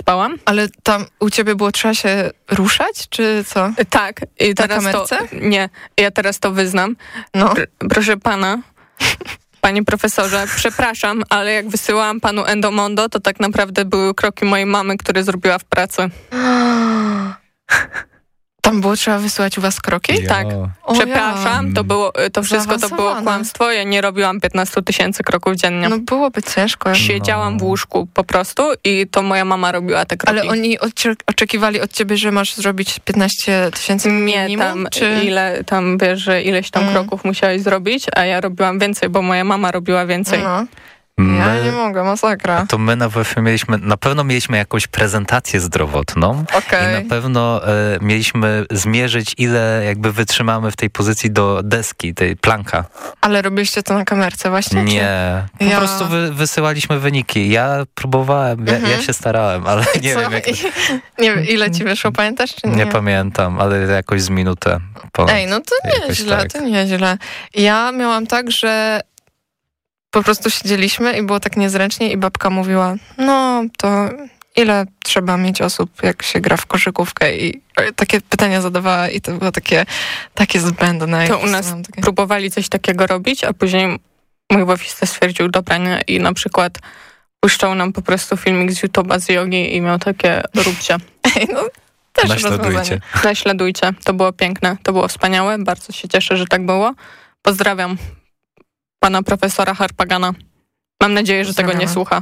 spałam. Ale tam u ciebie było trzeba się ruszać, czy co? Tak. I teraz na kamerce? Nie, ja teraz to wyznam. No. Proszę pana, panie profesorze, przepraszam, ale jak wysyłałam panu Endomondo, to tak naprawdę były kroki mojej mamy, które zrobiła w pracy. Tam było trzeba wysyłać u was kroki? Jo. Tak. Przepraszam, to wszystko to było kłamstwo. Ja nie robiłam 15 000 kroków dziennie. No byłoby ciężko. Siedziałam w łóżku po prostu i to moja mama robiła te kroki. Ale oni oczekiwali od ciebie, że masz zrobić 15 000 minimum? Nie, tam, czy... wiesz, że ileś tam kroków musiałeś zrobić, a ja robiłam więcej, bo moja mama robiła więcej. No. Ja nie mogę, masakra. To my na WF na pewno mieliśmy jakąś prezentację zdrowotną Okej. i na pewno mieliśmy zmierzyć, ile jakby wytrzymamy w tej pozycji do deski, tej planka. Ale robiliście to na kamerce właśnie? Nie, po prostu wysyłaliśmy wyniki. Ja próbowałem, ja się starałem, ale nie wiem jak... Nie wiem, ile ci wyszło, pamiętasz, czy nie? Nie pamiętam, ale jakoś z minutę. Ej, no to nieźle, tak. to nieźle. Ja miałam tak, że po prostu siedzieliśmy i było tak niezręcznie i babka mówiła, no to ile trzeba mieć osób, jak się gra w koszykówkę, i takie pytania zadawała i to było takie zbędne. To u nas próbowali coś takiego robić, a później mój wofista stwierdził, dobra, nie, i na przykład puszczał nam po prostu filmik z YouTube'a z jogi i miał takie róbcie. Ej, no też naśladujcie. Naśladujcie. To było piękne, to było wspaniałe, bardzo się cieszę, że tak było. Pozdrawiam pana profesora Harpagana. Mam nadzieję, że tego nie słucha.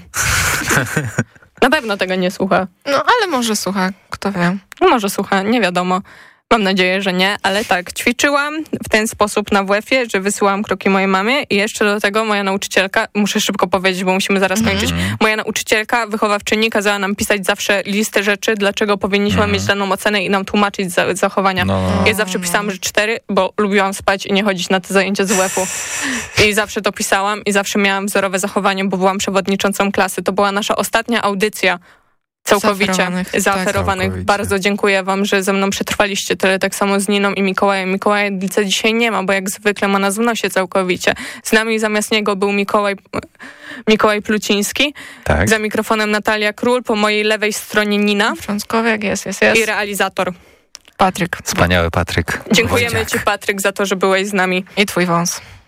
Na pewno tego nie słucha. No, ale może słucha, kto wie. No, może słucha, nie wiadomo. Mam nadzieję, że nie, ale tak, ćwiczyłam w ten sposób na WF-ie, że wysyłałam kroki mojej mamie i jeszcze do tego moja nauczycielka, muszę szybko powiedzieć, bo musimy zaraz kończyć, moja nauczycielka, wychowawczyni kazała nam pisać zawsze listę rzeczy, dlaczego powinniśmy mieć daną ocenę i nam tłumaczyć zachowania. Ja zawsze pisałam, że 4, bo lubiłam spać i nie chodzić na te zajęcia z WF-u. I zawsze to pisałam i zawsze miałam wzorowe zachowanie, bo byłam przewodniczącą klasy. To była nasza ostatnia audycja. Całkowicie zaoferowanych. Tak. Bardzo dziękuję wam, że ze mną przetrwaliście tyle, tak samo z Niną i Mikołajem. Mikołaja dzisiaj nie ma, bo jak zwykle ma nas w nosie całkowicie. Z nami zamiast niego był Mikołaj Pluciński. Tak. Za mikrofonem Natalia Król, po mojej lewej stronie Nina. Frąckowiak jest. I realizator Patryk. Wspaniały Patryk. Dziękujemy ci, Patryk, za to, że byłeś z nami. I twój wąs.